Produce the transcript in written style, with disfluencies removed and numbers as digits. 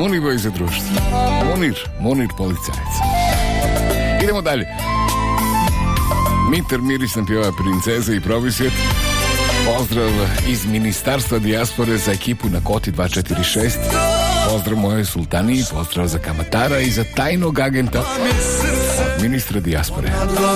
Muniboj za društvo. Munir policajac. Idemo dalje. Mitar Mirisna pjeva Princeza i Provisjet. Pozdrav iz Ministarstva dijaspore za ekipu na Koti 246. Pozdrav mojoj sultaniji, pozdrav za kamatara i za tajnog agenta ministra dijaspore.